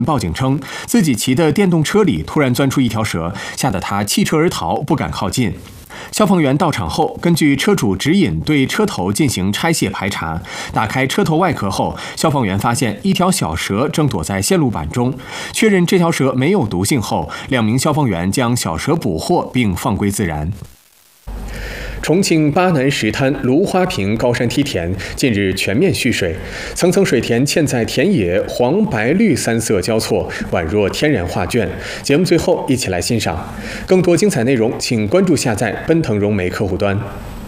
报警称，自己骑的电动车里突然钻出一条蛇，吓得他弃车而逃，不敢靠近。消防员到场后，根据车主指引对车头进行拆卸排查。打开车头外壳后，消防员发现一条小蛇正躲在线路板中。确认这条蛇没有毒性后，2名消防员将小蛇捕获并放归自然。重庆巴南石滩芦花坪高山梯田近日全面蓄水，层层水田嵌在田野，黄白绿三色交错，宛若天然画卷。节目最后一起来欣赏。更多精彩内容，请关注下载奔腾融媒客户端。